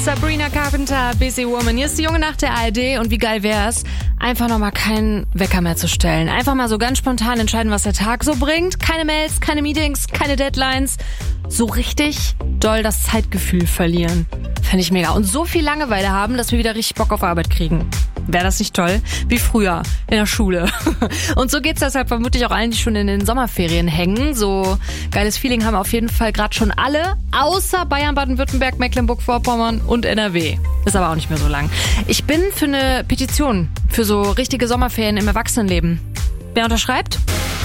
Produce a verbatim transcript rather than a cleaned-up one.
Sabrina Carpenter, Busy Woman. Hier ist die junge Nacht der A R D und wie geil wär's, einfach nochmal keinen Wecker mehr zu stellen. Einfach mal so ganz spontan entscheiden, was der Tag so bringt. Keine Mails, keine Meetings, keine Deadlines. So richtig doll das Zeitgefühl verlieren. Fände ich mega. Und so viel Langeweile haben, dass wir wieder richtig Bock auf Arbeit kriegen. Wäre das nicht toll? Wie früher in der Schule. Und so geht's deshalb vermutlich auch allen, die schon in den Sommerferien hängen. So geiles Feeling haben auf jeden Fall gerade schon alle, außer Bayern, Baden-Württemberg, Mecklenburg-Vorpommern und N R W. Ist aber auch nicht mehr so lang. Ich bin für eine Petition für so richtige Sommerferien im Erwachsenenleben. Wer unterschreibt?